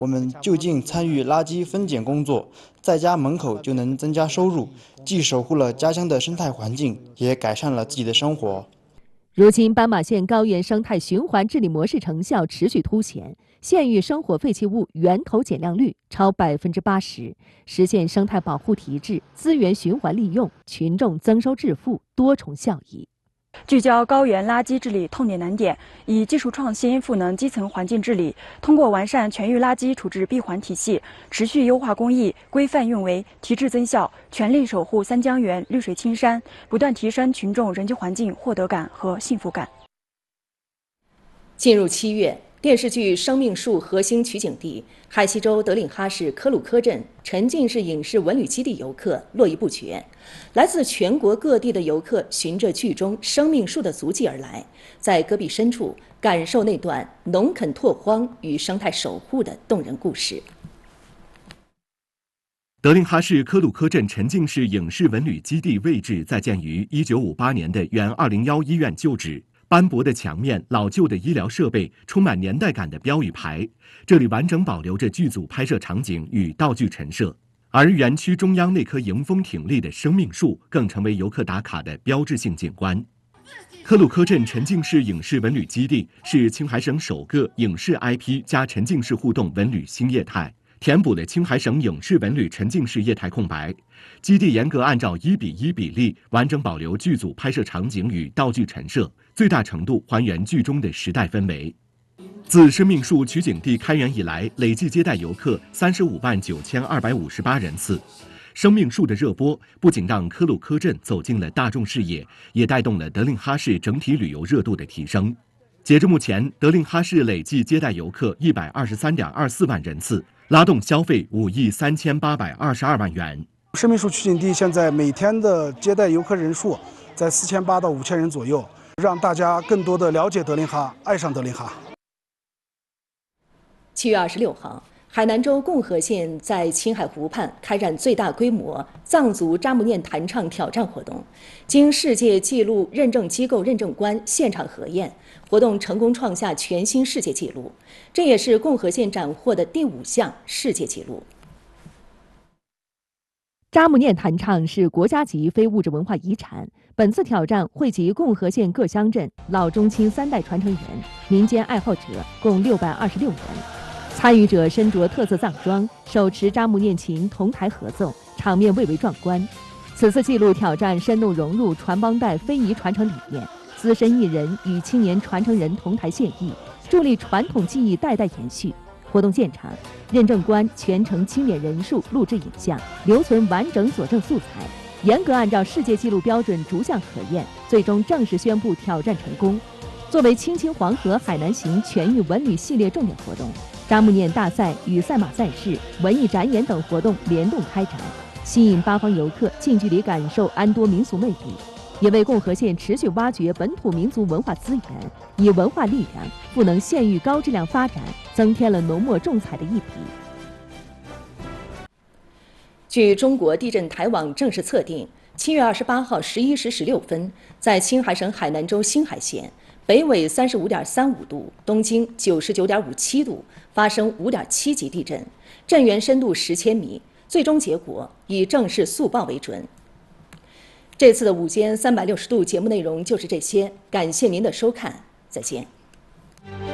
我们就近参与垃圾分拣工作，在家门口就能增加收入，既守护了家乡的生态环境，也改善了自己的生活。 如今，斑马线高原生态循环治理模式成效持续凸显，县域生活废弃物源头减量率超80%，实现生态保护提质、资源循环利用、群众增收致富多重效益。 聚焦高原垃圾治理痛点难点，以技术创新赋能基层环境治理，通过完善全域垃圾处置闭环体系，持续优化工艺，规范运维，提质增效，全力守护三江源绿水青山，不断提升群众人居环境获得感和幸福感。 进入7月，电视剧《生命树》核心取景地海西州德令哈市科鲁科镇沉浸式影视文旅基地游客络绎不绝，来自全国各地的游客循着剧中生命树的足迹而来，在戈壁深处感受那段农垦拓荒与生态守护的动人故事。 德令哈市科鲁科镇沉浸式影视文旅基地位置在建于1958年的原201医院旧址。斑驳的墙面、老旧的医疗设备、充满年代感的标语牌，这里完整保留着剧组拍摄场景与道具陈设。而园区中央那棵迎风挺立的生命树，更成为游客打卡的标志性景观。科鲁科镇沉浸式影视文旅基地是青海省首个影视 IP 加沉浸式互动文旅新业态，填补了青海省影视文旅沉浸式业态空白。基地严格按照1:1比例，完整保留剧组拍摄场景与道具陈设，最大程度还原剧中的时代氛围。自生命树取景地开园以来，累计接待游客359258人次。生命树的热播不仅让科鲁科镇走进了大众视野，也带动了德令哈市整体旅游热度的提升。截至目前，德令哈市累计接待游客123.24万人次，拉动消费5亿3822万元。 生命树取景地现在每天的接待游客人数在4800到5000人左右，让大家更多的了解德令哈，爱上德令哈。 7月26号，海南州共和县在青海湖畔开展最大规模藏族扎木念弹唱挑战活动，经世界纪录认证机构认证官现场核验，活动成功创下全新世界纪录，这也是共和县斩获的第5项世界纪录。扎木念弹唱是国家级非物质文化遗产。本次挑战汇集共和县各乡镇老中青3代传承人、民间爱好者共626人。参与者身着特色藏装，手持扎木念琴同台合奏，场面蔚为壮观。此次纪录挑战生动融入传帮带非遗传承理念，资深艺人与青年传承人同台献艺，助力传统技艺代代延续。活动现场，认证官全程清点人数、录制影像，留存完整佐证素材，严格按照世界纪录标准逐项核验，最终正式宣布挑战成功。作为青青黄河海南行全域文旅系列重点活动，扎木念大赛与赛马赛事、文艺展演等活动联动开展，吸引8方游客近距离感受安多民俗魅力，也为共和县持续挖掘本土民族文化资源，以文化力量赋能县域高质量发展，增添了浓墨重彩的一笔。据中国地震台网正式测定，7月28号11时16分，在青海省海南州兴海县北纬35.35度、东经99.57度发生5.7级地震，震源深度10千米，最终结果以正式速报为准。这次的午间360度节目内容就是这些，感谢您的收看，再见。